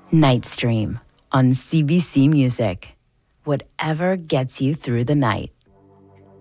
Nightstream on CBC Music. Whatever gets you through the night.